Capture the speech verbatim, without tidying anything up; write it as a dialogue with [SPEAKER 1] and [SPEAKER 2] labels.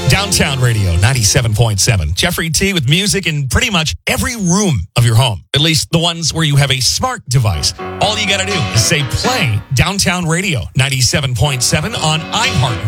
[SPEAKER 1] Downtown Radio, ninety-seven point seven. Jeffrey T with music in pretty much every room of your home, at least the ones where you have a smart device. All you got to do is say play Downtown Radio, ninety-seven point seven on iHeart